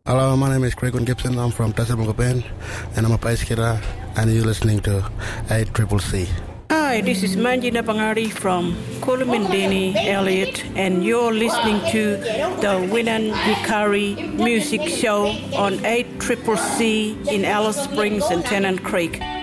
Hello, my name is Craig Gibson. I'm from Tasmania Band, and I'm a bass guitar, and you're listening to ACCC. Hi, this is Manjina Pangari from Kulumindini Elliott, and you're listening to the Winan Hikari Music Show on ACCC in Alice Springs and Tennant Creek.